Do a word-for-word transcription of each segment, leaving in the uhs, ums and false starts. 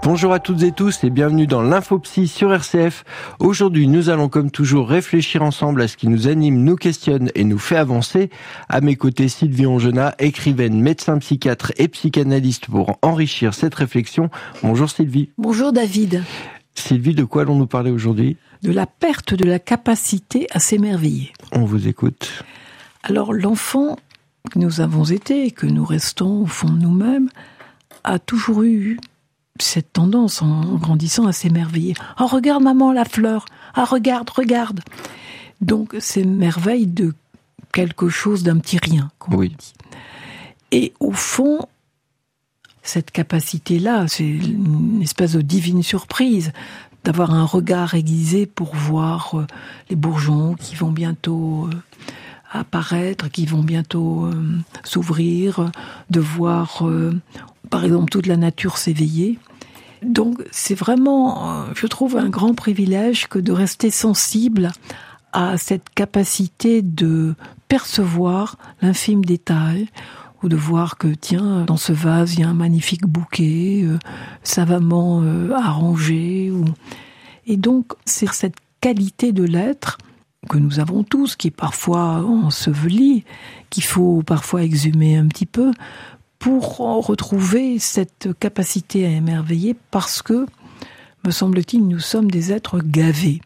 Bonjour à toutes et tous et bienvenue dans l'Infopsy sur R C F. Aujourd'hui, nous allons comme toujours réfléchir ensemble à ce qui nous anime, nous questionne et nous fait avancer. À mes côtés, Sylvie Ongenat, écrivaine, médecin psychiatre et psychanalyste pour enrichir cette réflexion. Bonjour Sylvie. Bonjour David. Sylvie, de quoi allons-nous parler aujourd'hui ? De la perte de la capacité à s'émerveiller. On vous écoute. Alors l'enfant que nous avons été et que nous restons au fond de nous-mêmes a toujours eu cette tendance en grandissant à s'émerveiller. « Oh, regarde maman la fleur !»« Ah, regarde, regarde !» Donc, c'est merveille de quelque chose d'un petit rien, comme oui. on dit. Et au fond, cette capacité-là, c'est une espèce de divine surprise d'avoir un regard aiguisé pour voir euh, les bourgeons qui vont bientôt euh, apparaître, qui vont bientôt euh, s'ouvrir, de voir, euh, par exemple, toute la nature s'éveiller. Donc, c'est vraiment, euh, je trouve, un grand privilège que de rester sensible à cette capacité de percevoir l'infime détail, ou de voir que, tiens, dans ce vase, il y a un magnifique bouquet, euh, savamment euh, arrangé. Ou... Et donc, c'est cette qualité de l'être que nous avons tous, qui est parfois ensevelie, qu'il faut parfois exhumer un petit peu, pour retrouver cette capacité à émerveiller, parce que, me semble-t-il, nous sommes des êtres gavés.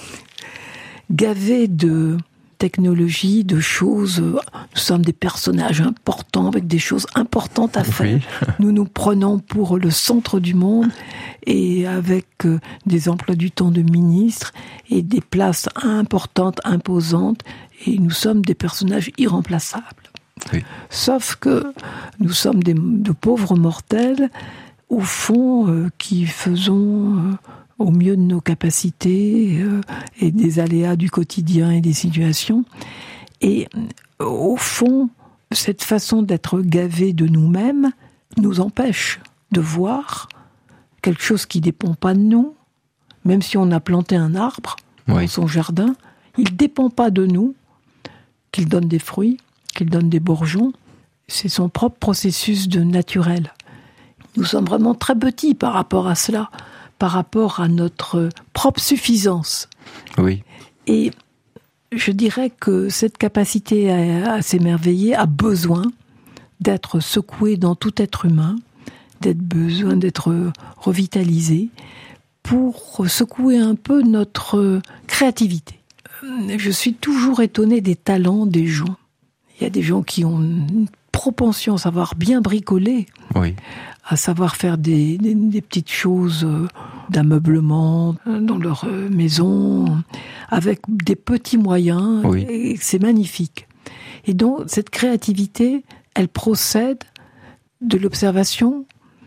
Gavés de technologie, de choses. Nous sommes des personnages importants, avec des choses importantes à faire. Oui. Nous nous prenons pour le centre du monde, et avec des emplois du temps de ministres, et des places importantes, imposantes, et nous sommes des personnages irremplaçables. Oui. Sauf que nous sommes des, de pauvres mortels, au fond, euh, qui faisons euh, au mieux de nos capacités euh, et des aléas du quotidien et des situations. Et euh, au fond, cette façon d'être gavés de nous-mêmes nous empêche de voir quelque chose qui ne dépend pas de nous, même si on a planté un arbre oui. dans son jardin, il ne dépend pas de nous, qu'il donne des fruits, qu'il donne des bourgeons, c'est son propre processus de naturel. Nous sommes vraiment très petits par rapport à cela, par rapport à notre propre suffisance. Oui. Et je dirais que cette capacité à, à s'émerveiller a besoin d'être secouée dans tout être humain, d'être besoin d'être revitalisée pour secouer un peu notre créativité. Je suis toujours étonnée des talents des gens. Il y a des gens qui ont une propension à savoir bien bricoler, oui. à savoir faire des, des, des petites choses d'ameublement dans leur maison, avec des petits moyens, oui. et c'est magnifique. Et donc, cette créativité, elle procède de l'observation,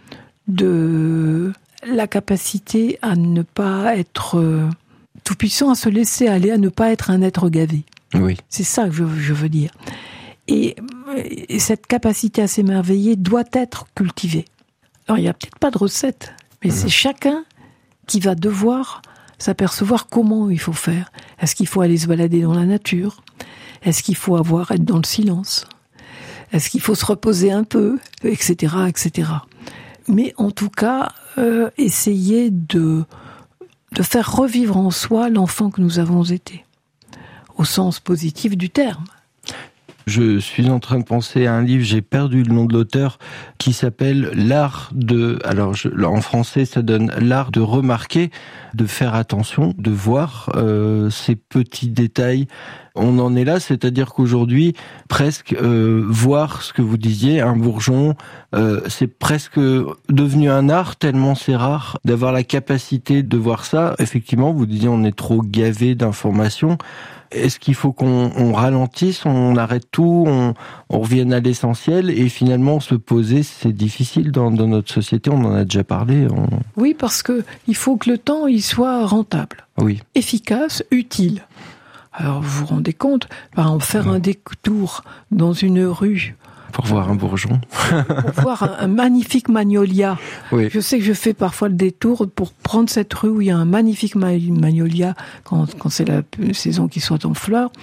de la capacité à ne pas être tout-puissant, à se laisser aller, à ne pas être un être gavé. Oui. C'est ça que je, je veux dire. Et, et cette capacité à s'émerveiller doit être cultivée. Alors, il n'y a peut-être pas de recette, mais mmh. c'est chacun qui va devoir s'apercevoir comment il faut faire. Est-ce qu'il faut aller se balader dans la nature ? Est-ce qu'il faut avoir, être dans le silence ? Est-ce qu'il faut se reposer un peu ? Etc., et cetera. Mais en tout cas, euh, essayer de, de faire revivre en soi l'enfant que nous avons été, au sens positif du terme. Je suis en train de penser à un livre, j'ai perdu le nom de l'auteur, qui s'appelle L'art de... Alors, je, en français, ça donne l'art de remarquer, de faire attention, de voir euh, ces petits détails. On en est là, c'est-à-dire qu'aujourd'hui, presque euh, voir ce que vous disiez, un bourgeon, euh, c'est presque devenu un art, tellement c'est rare d'avoir la capacité de voir ça. Effectivement, vous disiez, on est trop gavé d'informations. Est-ce qu'il faut qu'on on ralentisse, on arrête tout, on, on revienne à l'essentiel et finalement se poser, c'est difficile dans, dans notre société, on en a déjà parlé. On... Oui, parce que il faut que le temps il soit rentable, oui. efficace, utile. Alors vous vous rendez compte, par exemple, faire oui. un détour dans une rue... Pour voir un bourgeon. Pour voir un, un magnifique magnolia. Oui. Je sais que je fais parfois le détour pour prendre cette rue où il y a un magnifique magnolia, quand, quand c'est la saison qui soit en fleurs.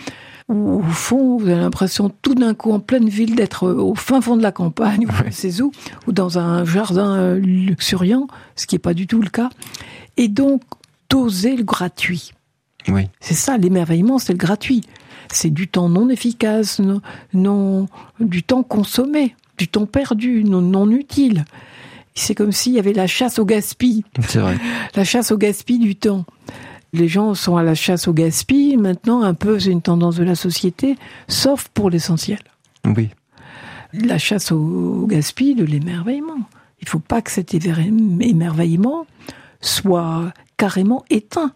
où, au fond, vous avez l'impression tout d'un coup en pleine ville d'être au fin fond de la campagne, ou je sais où, ou dans un jardin luxuriant, ce qui n'est pas du tout le cas. Et donc, d'oser le gratuit. Oui. C'est ça, l'émerveillement, c'est le gratuit. C'est du temps non efficace, non, non, du temps consommé, du temps perdu, non, non utile. C'est comme s'il y avait la chasse au gaspille. C'est vrai. La chasse au gaspille du temps. Les gens sont à la chasse au gaspille. Maintenant, un peu, c'est une tendance de la société, sauf pour l'essentiel. Oui. La chasse au gaspille de l'émerveillement. Il ne faut pas que cet émerveillement soit carrément éteint.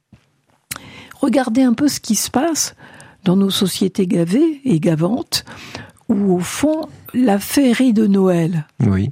Regardez un peu ce qui se passe dans nos sociétés gavées et gavantes, où au fond, la féerie de Noël, oui.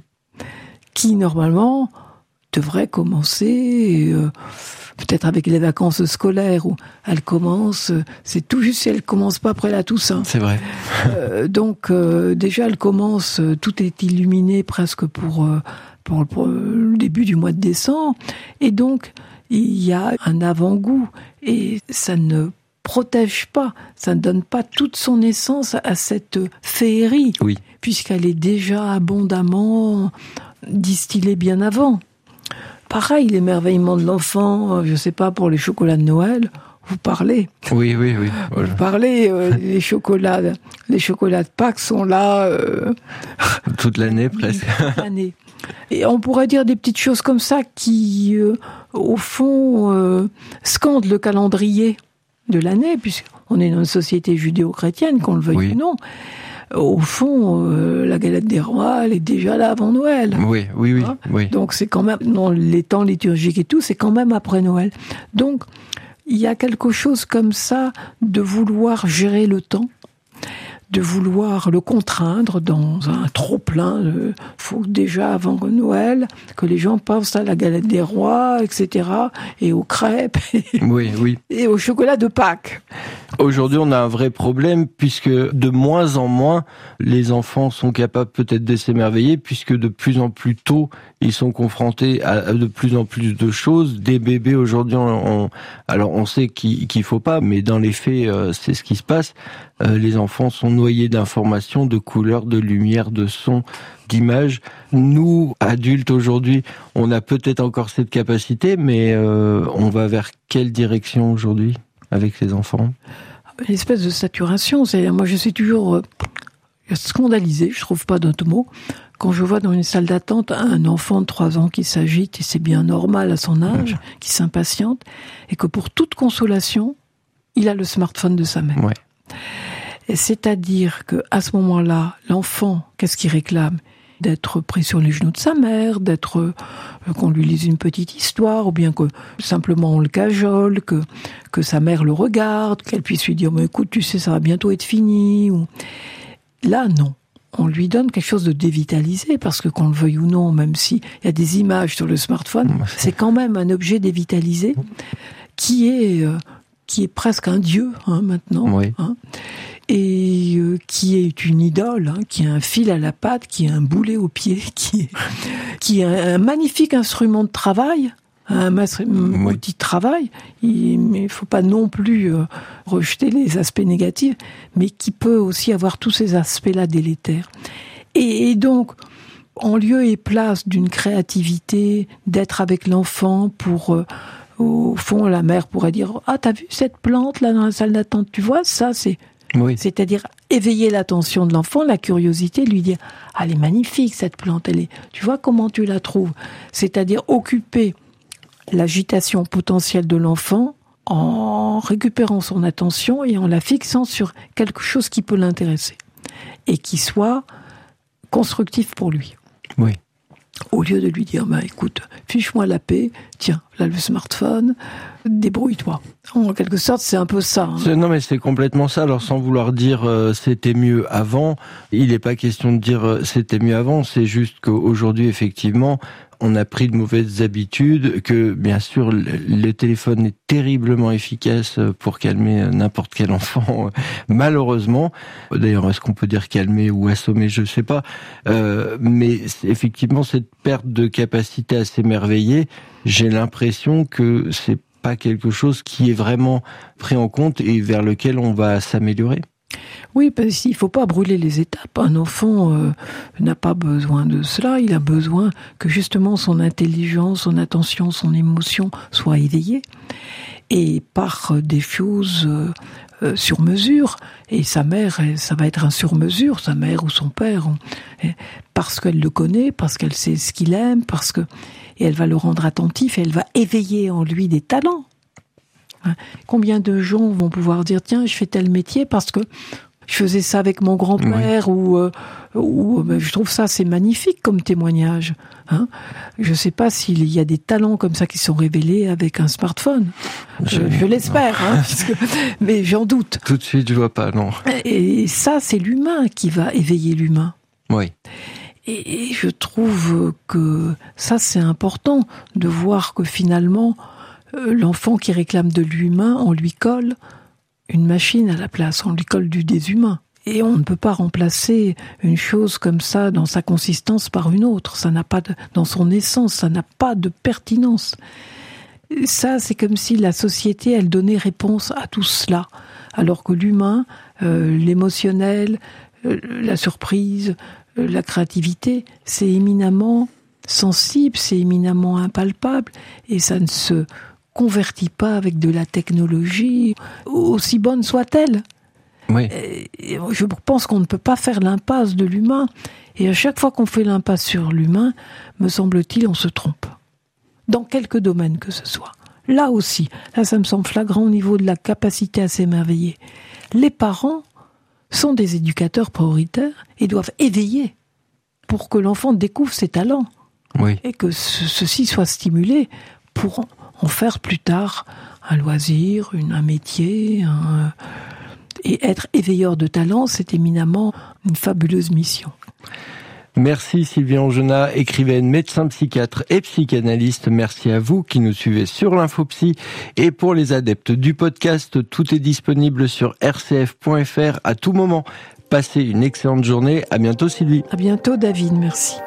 qui normalement devrait commencer euh, peut-être avec les vacances scolaires, où elle commence, c'est tout juste si elle commence pas après la Toussaint. C'est vrai. euh, donc euh, déjà elle commence, tout est illuminé presque pour, euh, pour, pour le début du mois de décembre, et donc il y a un avant-goût, et ça ne protège pas, ça ne donne pas toute son essence à cette féerie, oui. puisqu'elle est déjà abondamment distillée bien avant. Pareil, l'émerveillement de l'enfant, je ne sais pas, pour les chocolats de Noël, vous parlez. Oui, oui, oui. Voilà. Vous parlez, euh, les chocolats, les chocolats de Pâques sont là... Euh, toute l'année, presque. Toute l'année. Et on pourrait dire des petites choses comme ça qui, euh, au fond, euh, scandent le calendrier de l'année, puisqu'on est dans une société judéo-chrétienne, qu'on le veuille oui. ou non. Au fond, euh, la galette des rois, elle est déjà là avant Noël. Oui, oui, oui. Hein oui. Donc c'est quand même, dans les temps liturgiques et tout, c'est quand même après Noël. Donc, il y a quelque chose comme ça de vouloir gérer le temps, de vouloir le contraindre dans un trop-plein. Il faut déjà, avant Noël, que les gens pensent à la galette des rois, et cetera, et aux crêpes, oui, oui. et au chocolat de Pâques. Aujourd'hui, on a un vrai problème, puisque de moins en moins, les enfants sont capables peut-être de s'émerveiller, puisque de plus en plus tôt, ils sont confrontés à de plus en plus de choses. Des bébés, aujourd'hui, on, alors on sait qu'il qu'il faut pas, mais dans les faits, c'est ce qui se passe. Euh, les enfants sont noyés d'informations, de couleurs, de lumière, de sons, d'images. Nous, adultes, aujourd'hui, on a peut-être encore cette capacité, mais euh, on va vers quelle direction aujourd'hui avec les enfants ? Une espèce de saturation. C'est-à-dire, moi, je suis toujours euh, scandalisée, je trouve pas d'autre mot, quand je vois dans une salle d'attente un enfant de trois ans qui s'agite, et c'est bien normal à son âge, ouais. qui s'impatiente, et que pour toute consolation, il a le smartphone de sa mère. Ouais. Et c'est-à-dire que à ce moment-là, l'enfant, qu'est-ce qu'il réclame ? D'être pris sur les genoux de sa mère, d'être euh, qu'on lui lise une petite histoire, ou bien que simplement on le cajole, que que sa mère le regarde, qu'elle puisse lui dire mais écoute, tu sais, ça va bientôt être fini. Ou... Là, non. On lui donne quelque chose de dévitalisé, parce que qu'on le veuille ou non, même s'il y a des images sur le smartphone, c'est quand même un objet dévitalisé qui est euh, qui est presque un dieu hein, maintenant. Oui. Hein, et euh, qui est une idole, hein, qui a un fil à la patte, qui a un boulet au pied, qui est, qui est un, un magnifique instrument de travail, un outil oui. de travail, il, mais il ne faut pas non plus euh, rejeter les aspects négatifs, mais qui peut aussi avoir tous ces aspects-là délétères. Et, et donc, en lieu et place d'une créativité, d'être avec l'enfant pour... Euh, au fond, la mère pourrait dire « Ah, t'as vu cette plante là dans la salle d'attente ? Tu vois, ça, c'est... » Oui. C'est-à-dire éveiller l'attention de l'enfant, la curiosité, lui dire « Ah, elle est magnifique cette plante, elle est... tu vois comment tu la trouves ?» C'est-à-dire occuper l'agitation potentielle de l'enfant en récupérant son attention et en la fixant sur quelque chose qui peut l'intéresser et qui soit constructif pour lui. Oui. Au lieu de lui dire, bah, écoute, fiche-moi la paix, tiens, là le smartphone, débrouille-toi. En quelque sorte, c'est un peu ça. Hein. Non, mais c'est complètement ça. Alors, sans vouloir dire euh, c'était mieux avant, il n'est pas question de dire euh, c'était mieux avant. C'est juste qu'aujourd'hui, effectivement, on a pris de mauvaises habitudes, que bien sûr, le, le téléphone est terriblement efficace pour calmer n'importe quel enfant, malheureusement. D'ailleurs, est-ce qu'on peut dire calmer ou assommer, je ne sais pas. Euh, mais effectivement, cette perte de capacité à s'émerveiller, j'ai l'impression que c'est pas quelque chose qui est vraiment pris en compte et vers lequel on va s'améliorer ? Oui, parce qu'il ne faut pas brûler les étapes. Un enfant euh, n'a pas besoin de cela. Il a besoin que justement son intelligence, son attention, son émotion soient éveillées. Et par des choses euh, euh, sur mesure. Et sa mère, ça va être un sur mesure, sa mère ou son père. Parce qu'elle le connaît, parce qu'elle sait ce qu'il aime, parce que... Et elle va le rendre attentif et elle va éveiller en lui des talents. Combien de gens vont pouvoir dire « Tiens, je fais tel métier parce que je faisais ça avec mon grand-père oui. » ou, euh, ou ben, je trouve ça, c'est magnifique comme témoignage. Hein, je ne sais pas s'il y a des talents comme ça qui sont révélés avec un smartphone. Je, je, je l'espère, hein, que, mais j'en doute. Tout de suite, je vois pas, non. Et ça, c'est l'humain qui va éveiller l'humain. Oui. Et, et je trouve que ça, c'est important de voir que finalement... L'enfant qui réclame de l'humain, on lui colle une machine à la place, on lui colle du déshumain. Et on ne peut pas remplacer une chose comme ça dans sa consistance par une autre. Ça n'a pas de, dans son essence, ça n'a pas de pertinence. Ça, c'est comme si la société, elle donnait réponse à tout cela. Alors que l'humain, euh, l'émotionnel, euh, la surprise, euh, la créativité, c'est éminemment sensible, c'est éminemment impalpable. Et ça ne se convertit pas avec de la technologie, aussi bonne soit-elle. Oui. Et je pense qu'on ne peut pas faire l'impasse de l'humain. Et à chaque fois qu'on fait l'impasse sur l'humain, me semble-t-il, on se trompe. Dans quelque domaine que ce soit. Là aussi, là ça me semble flagrant au niveau de la capacité à s'émerveiller. Les parents sont des éducateurs prioritaires et doivent éveiller pour que l'enfant découvre ses talents. Oui. Et que ce, ceci soit stimulé pour en faire plus tard un loisir, une, un métier. Un... Et être éveilleur de talent, c'est éminemment une fabuleuse mission. Merci Sylvie Angenat, écrivaine, médecin psychiatre et psychanalyste. Merci à vous qui nous suivez sur l'Infopsy. Et pour les adeptes du podcast, tout est disponible sur r c f point f r à tout moment. Passez une excellente journée. À bientôt Sylvie. À bientôt David, merci.